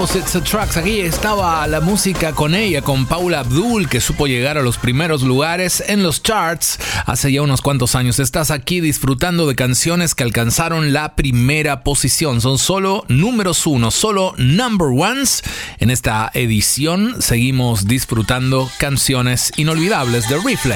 Opposites Attract. Aquí estaba la música con ella, con Paula Abdul, que supo llegar a los primeros lugares en los charts hace ya unos cuantos años. Estás aquí disfrutando de canciones que alcanzaron la primera posición. Son solo números uno, solo number ones. En esta edición seguimos disfrutando canciones inolvidables de Reflex.